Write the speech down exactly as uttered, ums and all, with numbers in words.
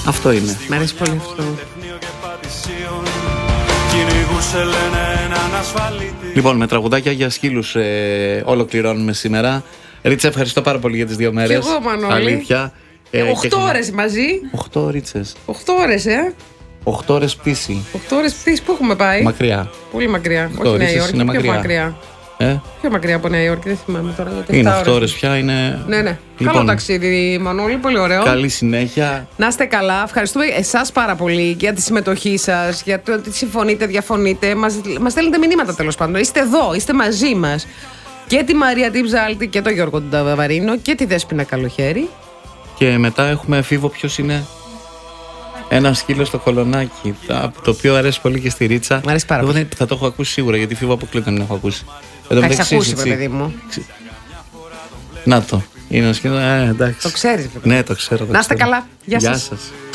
Αυτό είναι. Μ' αρέσει πολύ αυτό. Λοιπόν, με τραγουδάκια για σκύλους ε, ολοκληρώνουμε σήμερα. Ρίτσα, ευχαριστώ πάρα πολύ για τις δύο μέρες. Και εγώ, Μανώλη. Αλήθεια. Ε, οχτώ ώρες μαζί. Οχτώ ρίτσες. Οχτώ ώρες, ε. Οχτώ ώρες πτήση. Οχτώ ώρες πτήση, πού έχουμε πάει? Μακριά. Πολύ μακριά. οχτώ Όχι Νέα ώρες Υόρκη, είναι πιο μακριά. μακριά. Ε? Πιο μακριά από Νέα Υόρκη, δεν θυμάμαι τώρα. Γιατί Είναι οχτώ οχτώ ώρες πια, είναι. Ναι, ναι. Λοιπόν, καλό ταξίδι, Μανώλη, πολύ ωραίο. Καλή συνέχεια. Να είστε καλά. Ευχαριστούμε εσάς πάρα πολύ για τη συμμετοχή σας, για το ότι συμφωνείτε, διαφωνείτε. Μας, μας στέλνετε μηνύματα τέλος πάντων. Είστε εδώ, είστε μαζί μας. Και τη Μαρία την Ψάλτη και τον Γιώργο τον Ταβαρίνο και τη Δέσποινα Καλοχέρη. Και μετά έχουμε εφήβο, ποιος είναι? Ένα σκύλο στο Κολονάκι. Το οποίο αρέσει πολύ και στη Ρίτσα. Μ' αρέσει πάρα Εγώ πολύ. δεν- θα το έχω ακούσει σίγουρα, γιατί φίβο αποκλείται δεν έχω ακούσει. Τα Εν τω έχεις μεταξύ, ακούσει, έτσι- παιδί μου. Να το. Είναι ένα σκύλο. Ε, εντάξει. Το ξέρεις, παιδί. Ναι, το ξέρω. το Να είστε ξέρω. καλά. Γεια σας. σας.